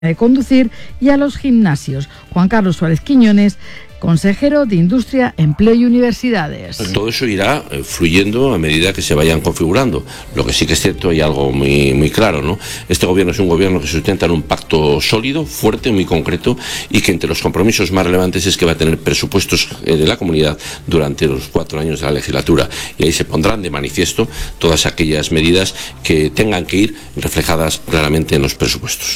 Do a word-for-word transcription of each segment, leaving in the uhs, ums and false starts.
de conducir y a los gimnasios. Juan Carlos Suárez Quiñones, consejero de Industria, Empleo y Universidades. Todo eso irá eh, fluyendo a medida que se vayan configurando. Lo que sí que es cierto, hay algo muy, muy claro, ¿no? Este gobierno es un gobierno que se sustenta en un pacto sólido, fuerte, muy concreto, y que entre los compromisos más relevantes es que va a tener presupuestos eh, de la comunidad durante los cuatro años de la legislatura. Y ahí se pondrán de manifiesto todas aquellas medidas que tengan que ir reflejadas claramente en los presupuestos.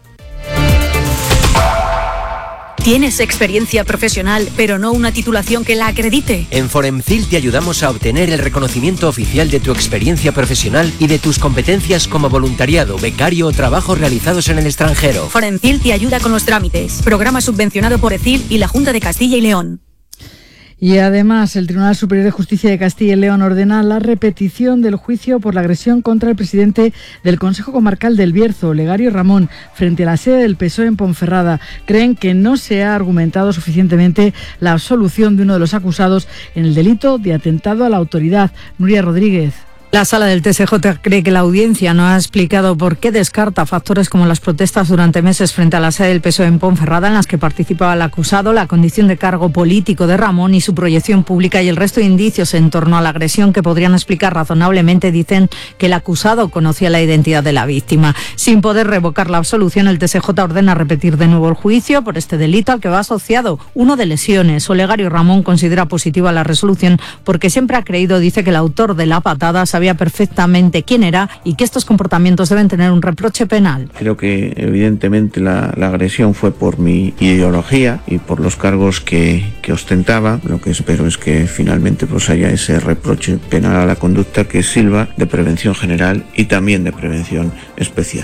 ¿Tienes experiencia profesional, pero no una titulación que la acredite? En Foremcil te ayudamos a obtener el reconocimiento oficial de tu experiencia profesional y de tus competencias como voluntariado, becario o trabajos realizados en el extranjero. Foremcil te ayuda con los trámites. Programa subvencionado por ECIL y la Junta de Castilla y León. Y además, el Tribunal Superior de Justicia de Castilla y León ordena la repetición del juicio por la agresión contra el presidente del Consejo Comarcal del Bierzo, Olegario Ramón, frente a la sede del P S O E en Ponferrada. Creen que no se ha argumentado suficientemente la absolución de uno de los acusados en el delito de atentado a la autoridad. Nuria Rodríguez. La Sala del T S J cree que la audiencia no ha explicado por qué descarta factores como las protestas durante meses frente a la sede del P S O E en Ponferrada, en las que participaba el acusado, la condición de cargo político de Ramón y su proyección pública, y el resto de indicios en torno a la agresión que podrían explicar razonablemente. Dicen que el acusado conocía la identidad de la víctima. Sin poder revocar la absolución, el T S J ordena repetir de nuevo el juicio por este delito al que va asociado uno de lesiones. Olegario Ramón considera positiva la resolución porque siempre ha creído, dice, que el autor de la patada sabía perfectamente quién era y que estos comportamientos deben tener un reproche penal. Creo que evidentemente la, la agresión fue por mi ideología y por los cargos que, que ostentaba. Lo que espero es que finalmente pues haya ese reproche penal a la conducta que sirva de prevención general y también de prevención especial.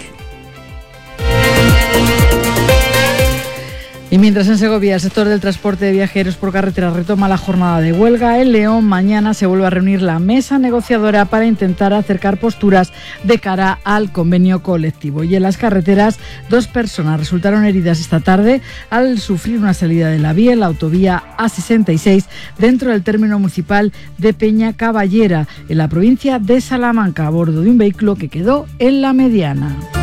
Y mientras en Segovia el sector del transporte de viajeros por carretera retoma la jornada de huelga, en León mañana se vuelve a reunir la mesa negociadora para intentar acercar posturas de cara al convenio colectivo. Y en las carreteras, dos personas resultaron heridas esta tarde al sufrir una salida de la vía en la autovía A sesenta y seis dentro del término municipal de Peña Caballera, en la provincia de Salamanca, a bordo de un vehículo que quedó en la mediana.